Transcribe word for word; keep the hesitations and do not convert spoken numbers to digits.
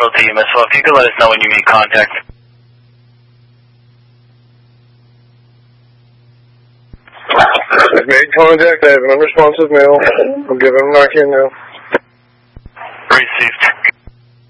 Central team as well. If you could let us know when you make contact. I've made contact. I have an unresponsive male. I'll give him a knock in now. Received.